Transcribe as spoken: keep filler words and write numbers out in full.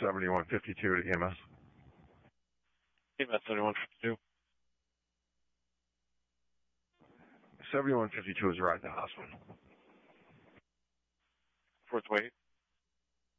seventy-one fifty-two to E M S. E M S seventy-one fifty-two. seventy-one fifty-two is right at the hospital. Fourth wait.